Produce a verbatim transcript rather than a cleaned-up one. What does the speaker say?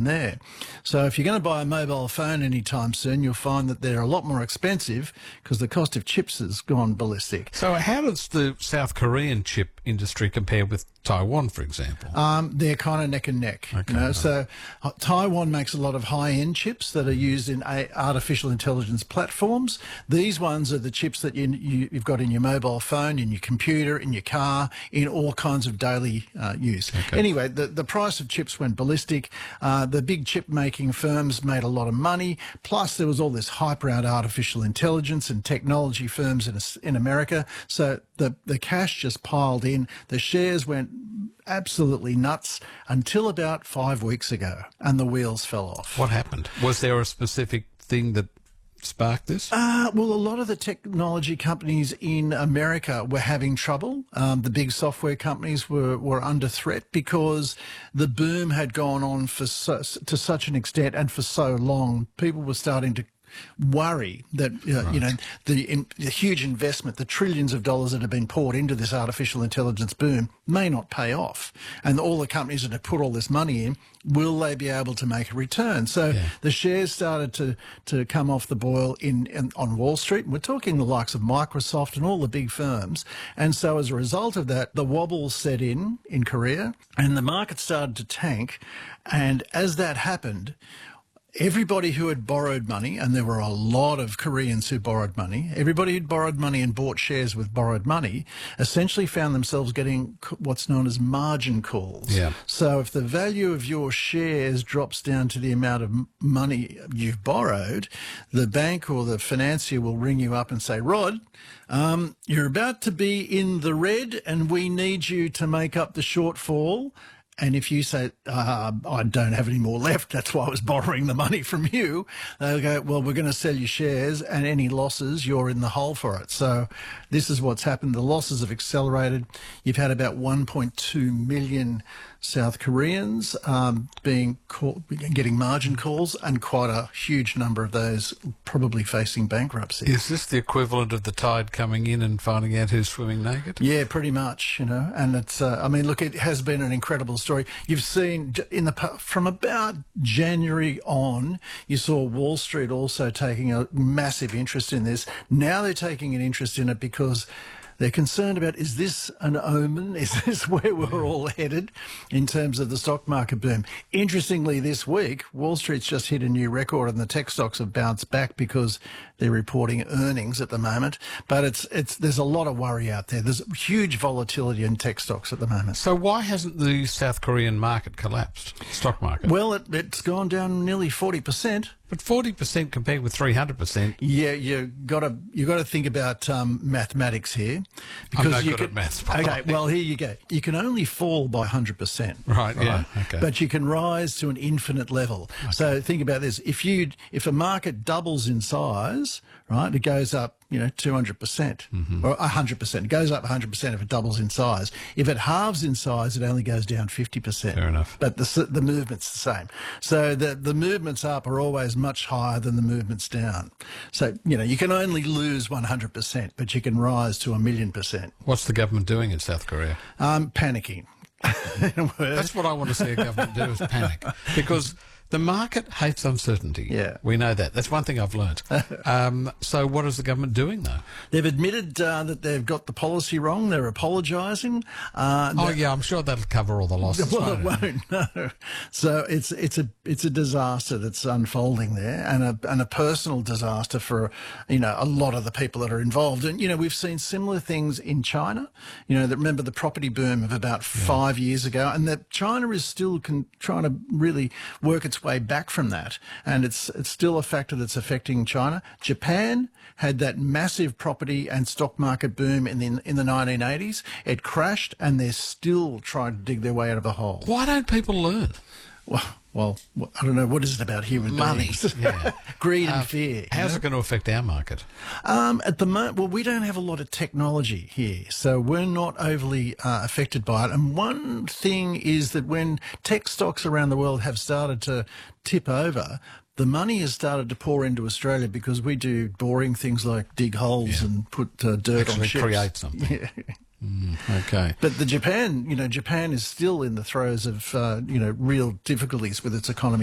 there. So if you're going to buy a mobile phone anytime soon, you'll find that they're a lot more expensive because the cost of chips has gone ballistic. So how does the South Korean chip industry compare with Taiwan, for example? Um, they're kind of neck and neck. Okay, you know? right. So uh, Taiwan makes a lot of high-end chips that are used in a- artificial intelligence platforms. These ones are the chips that you, you, you've got in your mobile phone, in your computer, in your car, in all kinds of daily uh, use. Okay. Anyway, the, the price of chips went ballistic. Uh, the big chip-making firms made a lot of money. Plus, there was all this hype around artificial intelligence and technology firms in, in America. So the, the cash just piled in. The shares went absolutely nuts until about five weeks ago, and the wheels fell off. What happened? Was there a specific thing that sparked this? Uh, well, a lot of the technology companies in America were having trouble. Um, the big software companies were, were under threat because the boom had gone on for so, to such an extent and for so long. People were starting to worry that uh, Right. you know the, in, the huge investment, the trillions of dollars that have been poured into this artificial intelligence boom may not pay off, and all the companies that have put all this money in, will they be able to make a return? So Yeah. the shares started to to come off the boil in, in on Wall Street. We're talking the likes of Microsoft and all the big firms, and so as a result of that, the wobble set in in Korea, and the market started to tank. And as that happened, everybody who had borrowed money, and there were a lot of Koreans who borrowed money, everybody who'd borrowed money and bought shares with borrowed money essentially found themselves getting what's known as margin calls. Yeah. So if the value of your shares drops down to the amount of m- money you've borrowed, the bank or the financier will ring you up and say, Rod, um, you're about to be in the red and we need you to make up the shortfall. And if you say, uh, I don't have any more left, that's why I was borrowing the money from you, they'll go, well, we're going to sell you shares, and any losses, you're in the hole for it. So this is what's happened. The losses have accelerated. You've had about one point two million South Koreans um, being call, getting margin calls, and quite a huge number of those probably facing bankruptcy. Is this the equivalent of the tide coming in and finding out who's swimming naked? Yeah, pretty much, you know, and it's, uh, I mean, look, it has been an incredible story. You've seen j- in the, pa- from about January on, you saw Wall Street also taking a massive interest in this. Now they're taking an interest in it because they're concerned about, is this an omen? Is this where we're all headed in terms of the stock market boom? Interestingly, this week, Wall Street's just hit a new record and the tech stocks have bounced back because they're reporting earnings at the moment. But it's it's there's a lot of worry out there. There's huge volatility in tech stocks at the moment. So why hasn't the South Korean market collapsed, stock market? Well, it, it's gone down nearly forty percent. But forty percent compared with three hundred percent. Yeah, you got to you got to think about um, mathematics here, I'm no you good can, at maths, by the Okay, way. well here you go. You can only fall by one hundred percent. Right, yeah, okay. But you can rise to an infinite level. So think about this: if you if a market doubles in size, right, it goes up, you know, two hundred percent or one hundred percent. It goes up one hundred percent if it doubles in size. If it halves in size, it only goes down fifty percent. Fair enough. But the s- the movement's the same. So the the movements up are always much higher than the movements down. So, you know, you can only lose one hundred percent, but you can rise to a million percent. What's the government doing in South Korea? Um, panicking. In a word. That's what I want to see a government do, is panic. Because the market hates uncertainty. Yeah. We know that. That's one thing I've learnt. Um, so what is the government doing, though? They've admitted uh, that they've got the policy wrong. They're apologising. Uh, Oh, that- yeah, I'm sure that'll cover all the losses. Well, it won't it? won't. No. So it's it's a it's a disaster that's unfolding there, and a and a personal disaster for, you know, a lot of the people that are involved. And you know, we've seen similar things in China. You know, that remember the property boom of about five years ago, and that China is still con- trying to really work its way back from that, and it's it's still a factor that's affecting China. Japan had that massive property and stock market boom in the in the nineteen eighties. It crashed, and they're still trying to dig their way out of the hole. Why don't people learn? Well, well, I don't know. What is it about human Money, beings? yeah. Greed Uh, and fear. you How's know? it going to affect our market? Um, at the moment, well, we don't have a lot of technology here, so we're not overly uh, affected by it. And one thing is that when tech stocks around the world have started to tip over, the money has started to pour into Australia because we do boring things like dig holes Yeah. and put uh, dirt on Actually ships. create something. Yeah. Mm, okay. But the Japan, you know, Japan is still in the throes of, uh, you know, real difficulties with its economy.